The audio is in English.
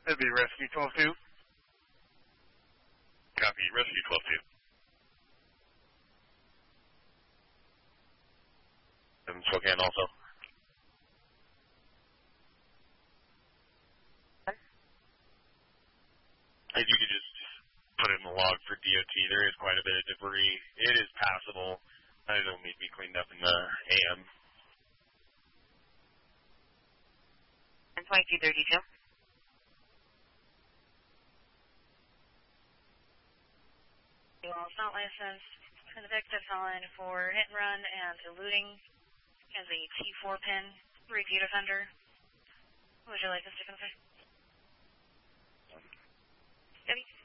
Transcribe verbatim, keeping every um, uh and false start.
That'd be Rescue twelve two. Copy, Rescue twelve two. And Spokane also. If you could just put it in the log for D O T, there is quite a bit of debris. It is passable. It doesn't need to be cleaned up in the A M. And twenty-two thirty-two. You all not licensed for the victim felon for hit and run and eluding as a T four pin repeat offender. What would you like us to confirm? Debbie?